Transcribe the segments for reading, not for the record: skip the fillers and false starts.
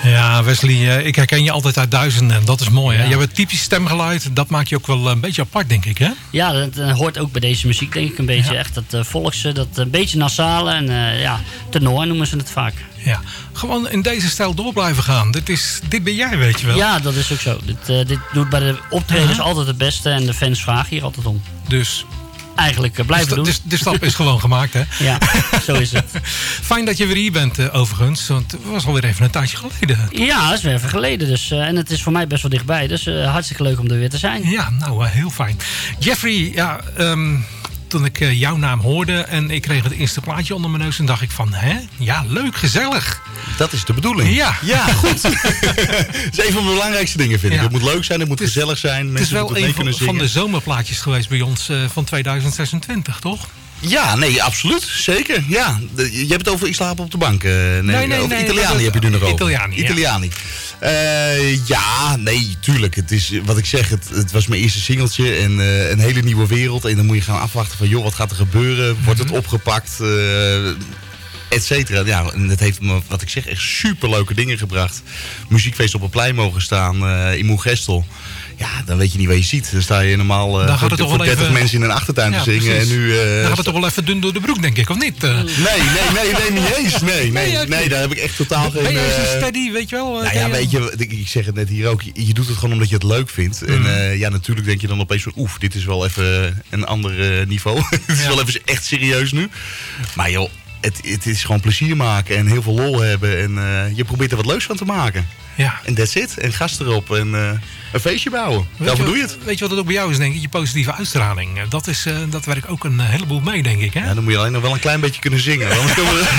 Ja, Wesley, ik herken je altijd uit duizenden. Dat is mooi, hè? Ja. Je hebt een typisch stemgeluid. Dat maakt je ook wel een beetje apart, denk ik, hè? Ja, dat hoort ook bij deze muziek, denk ik, een beetje. Ja. Echt dat volkse, dat een beetje nasale en tenor noemen ze het vaak. Ja, gewoon in deze stijl door blijven gaan. Dit ben jij, weet je wel. Ja, dat is ook zo. Dit doet bij de optredens altijd het beste en de fans vragen hier altijd om. Dus Eigenlijk blijven doen. de stap is gewoon gemaakt, hè? Ja, zo is het. Fijn dat je weer hier bent, overigens. Want het was alweer even een tijdje geleden. Ja, dat is weer even geleden. Dus, en het is voor mij best wel dichtbij. Dus hartstikke leuk om er weer te zijn. Ja, nou, heel fijn. Jeffrey, ja, toen ik jouw naam hoorde en ik kreeg het eerste plaatje onder mijn neus, en dacht ik van, hè? Ja, leuk, gezellig. Dat is de bedoeling. Ja, goed. Dat is een van de belangrijkste dingen, vind ik. Ja. Het moet leuk zijn, het moet gezellig zijn. Het is Mensen wel moeten mee een kunnen van zingen. de zomerplaatjes geweest bij ons van 2026, toch? Ja, nee, absoluut. Zeker, ja. Je hebt het over Ik slaap op de bank. Nee, Of Italiani heb je nu nog over. Italiani, ja. Italiani. Ja, nee, tuurlijk. Het is, wat ik zeg, het was mijn eerste singeltje en een hele nieuwe wereld. En dan moet je gaan afwachten van, joh, wat gaat er gebeuren? Wordt het opgepakt? Et cetera. Ja, en het heeft me, wat ik zeg, echt superleuke dingen gebracht. Muziekfeest op een plein mogen staan in Moergestel. Ja, dan weet je niet wat je ziet. Dan sta je normaal Dan gaat het toch voor wel 30 even mensen in een achtertuin te zingen. precies. En nu, Dan gaat het toch wel even dun door de broek, denk ik, of niet? Nee, niet eens. Nee, daar heb ik echt totaal geen... Ben je zo steady, weet je wel? Nou ja, weet je, ik zeg het net hier ook. Je doet het gewoon omdat je het leuk vindt. En ja, natuurlijk denk je dan opeens van, dit is wel even een ander niveau. Het is wel even echt serieus nu. Maar joh, het is gewoon plezier maken en heel veel lol hebben. En je probeert er wat leuks van te maken. Ja. En that's it. En gas erop. En een feestje bouwen. Daarvoor doe je het. Weet je wat het ook bij jou is, denk ik? Je positieve uitstraling. Dat werkt ook een heleboel mee, denk ik, hè? Ja, dan moet je alleen nog wel een klein beetje kunnen zingen. Anders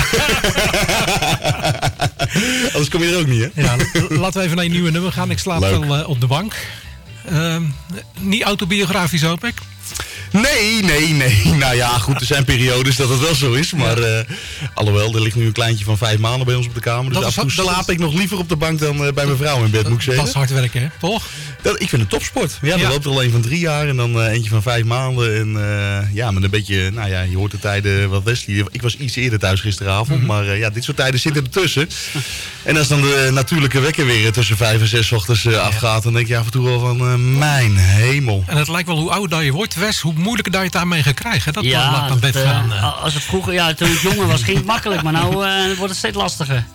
kom je er ook niet, hè? Ja, laten we even naar je nieuwe nummer gaan. Ik slaap wel op de bank. Niet autobiografisch, hoop ik. Nee. Nou ja, goed, er zijn periodes dat het wel zo is. Maar alhoewel, er ligt nu een kleintje van 5 maanden bij ons op de kamer. Dus af en toe slaap ik nog liever op de bank dan bij mijn vrouw in bed, moet ik zeggen. Dat is hard werken, hè? Toch? Ik vind het topsport. Ja, er loopt er al een van 3 jaar en dan eentje van 5 maanden. En ja, met een beetje, nou ja, je hoort de tijden wat Wesley. Ik was iets eerder thuis gisteravond, maar ja, dit soort tijden zitten ertussen. En als dan de natuurlijke wekker weer tussen 5 en 6 ochtends afgaat, dan denk je af en toe wel van, mijn hemel. En het lijkt wel hoe ouder je wordt, Wes, hoe moeilijker dat je het daarmee gaat krijgen. Dat Ja, laat naar bed gaan. Als het vroeger, toen ik jonger was, ging het makkelijk. Maar nu wordt het steeds lastiger.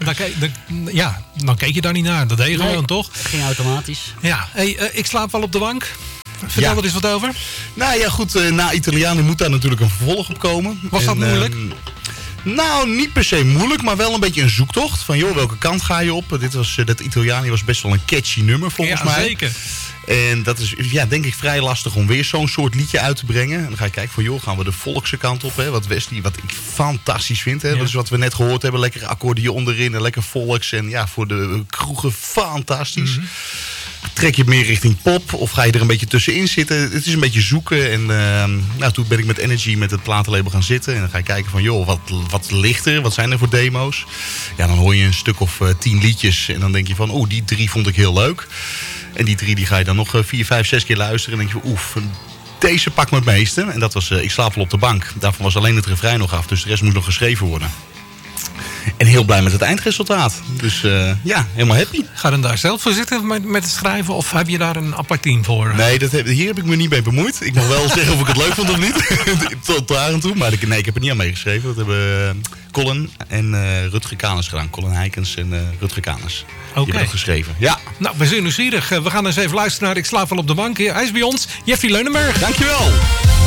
Dan keek je daar niet naar. Dat deed je gewoon, toch? Het ging automatisch. Ja, ik slaap wel op de bank. Vertel er eens wat over. Nou ja, goed, na Italiani moet daar natuurlijk een vervolg op komen. Was dat moeilijk? Nou, niet per se moeilijk, maar wel een beetje een zoektocht. Van joh, welke kant ga je op? Dat Italiani was best wel een catchy nummer volgens mij. Zeker. En dat is, ja, denk ik vrij lastig om weer zo'n soort liedje uit te brengen. En dan ga je kijken van, joh, gaan we de volkse kant op, hè? Wat Wesley, wat ik fantastisch vind, hè? Dat is wat we net gehoord hebben. Lekker accordeon erin en lekker volks. En ja, voor de kroegen fantastisch. Trek je het meer richting pop of ga je er een beetje tussenin zitten? Het is een beetje zoeken. En nou, toen ben ik met Energy, met het platenlabel gaan zitten. En dan ga je kijken van, joh, wat ligt er? Wat zijn er voor demo's? Ja, dan hoor je een stuk of 10 liedjes. En dan denk je van, die 3 vond ik heel leuk. En die 3 die ga je dan nog 4, 5, 6 keer luisteren. En dan denk je van, deze pakt me het meeste. En dat was Ik slaap wel op de bank. Daarvan was alleen het refrein nog af. Dus de rest moest nog geschreven worden. En heel blij met het eindresultaat. Dus ja, helemaal happy. Ga je dan daar zelf voor zitten met het schrijven? Of heb je daar een apart team voor? Nee, hier heb ik me niet mee bemoeid. Ik mag wel zeggen of ik het leuk vond of niet. Tot daar en toe. Maar ik heb er niet aan meegeschreven. Dat hebben Colin en Rutger Kaners gedaan. Colin Heikens en Rutger Kaners. Die hebben dat geschreven. Ja. Nou, we zijn nieuwsgierig. We gaan eens even luisteren naar Ik slaap wel op de bank. Hij is bij ons, Jeffrey Leunenberg. Dankjewel.